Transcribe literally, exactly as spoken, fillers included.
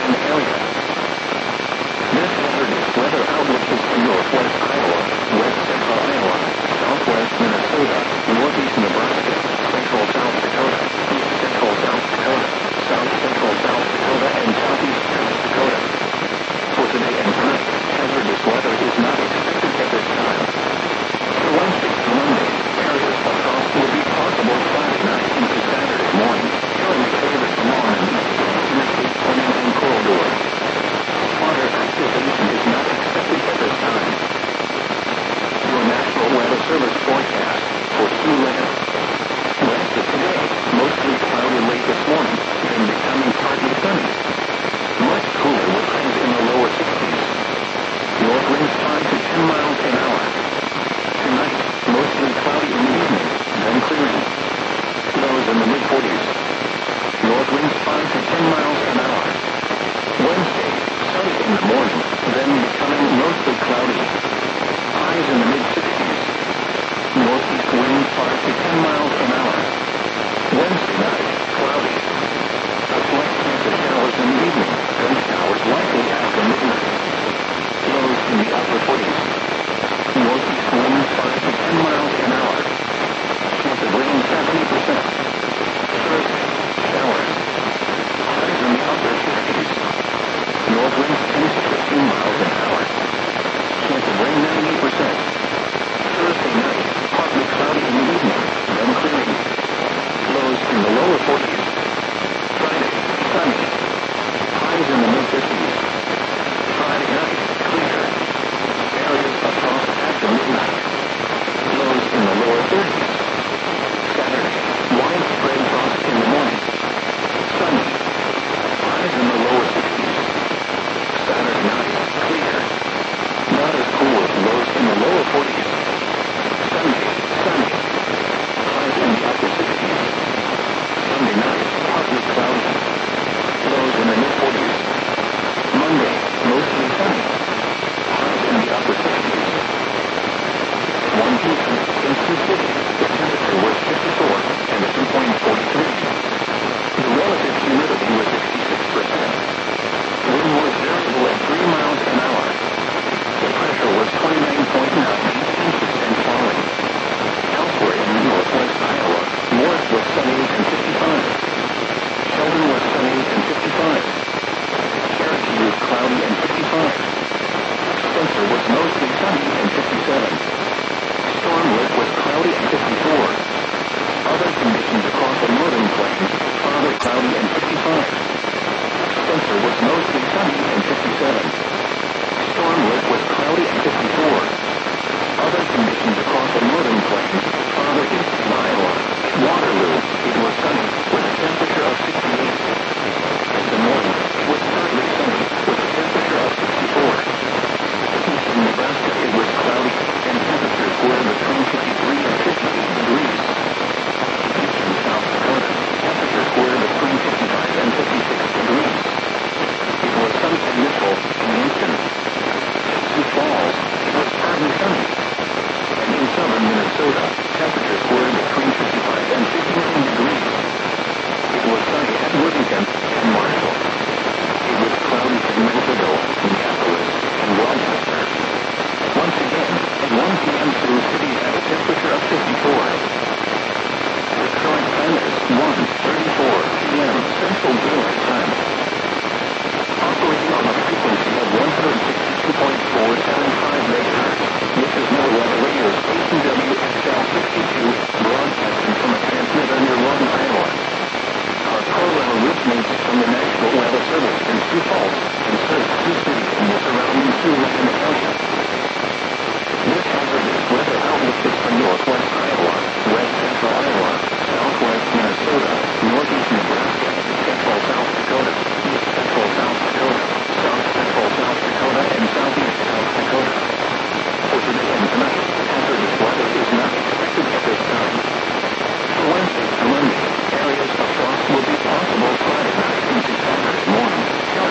Wayne area. This hazardous weather outlook is for northwest Iowa, west central Iowa, southwest Minnesota, northeast Nebraska, central South Dakota, east central South Dakota, south central South Dakota, and southeast South Dakota. For today and tonight, hazardous weather is not expected at this time. For Wednesday through Monday, areas of frost will be possible Friday night into Saturday morning, showing favor to lawn and east of Interstate twenty-nine corridor. Water activation is not expected at this time. Your National Weather Service forecast for Siouxland. West of today, mostly cloudy late this morning, then becoming partly sunny. Much cooler with highs in the lower sixties. North winds five to ten miles an hour. Tonight, mostly cloudy in the evening, then clearing. Lows in the mid-forties. North winds five to ten miles an hour. Wednesday, sunny in the morning, then becoming mostly cloudy. Highs in the mid-sixties. Northeast winds five to ten miles an hour. Wednesday night, cloudy. A slight chance of showers in the evening, then showers likely after midnight. Lows in the upper forties. Northeast winds five to ten miles an hour. Chance of rain seventy percent. Thursday, showers. Highs in the upper fifties. North winds ten to fifteen miles an hour. Chance of rain ninety percent. Thursday night, partly cloudy in the evening, then clearing. Lows in the lower forties. Friday, sunny. Highs in the mid-fifties. Friday night, clear. Areas of frost after midnight. Lows in the lower thirties. Saturday, widespread frost in the morning. Sunny. Highs in the lower sixties. Saturday night, clear. Not as cool as lows in the lower forties. Sunday, sunny. Highs in the upper sixties. Sunday night, partly cloudy. Lows in the mid-forties. Monday, mostly sunny. Highs in the upper sixties. one p m in Sioux City, the temperature was fifty-four and the dew point forty-three. The relative humidity was sixty-six percent. Wind was variable at three miles an hour. The pressure was twenty-nine point nine eighteen percent falling. Elsewhere in northwest Iowa, Morris was sunny and fifty-five. Sheldon was sunny and fifty-five. Cherokee was cloudy and fifty-five. Spencer was mostly sunny and fifty-seven. Storm Lake was cloudy and fifty-four. Other conditions across the northern plains, partly cloudy and fifty-five. Spencer was mostly sunny